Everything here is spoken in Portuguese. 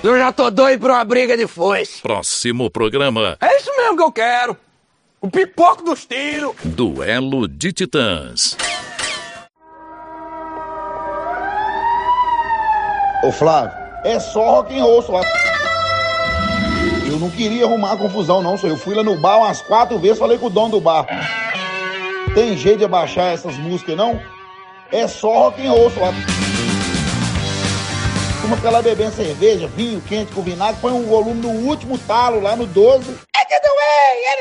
Eu já tô doido pra uma briga de foice. Próximo programa. É isso mesmo que eu quero. O pipoco dos tiros. Duelo de Titãs. Ô Flávio, é só rock and roll, só. Eu não queria arrumar confusão não, só. Eu fui lá no bar umas 4 vezes, falei com o dono do bar. Tem jeito de abaixar essas músicas, não? É só rock and roll, só. Uma fica lá bebendo cerveja, vinho quente com vinagre, põe um volume no último talo, lá no 12.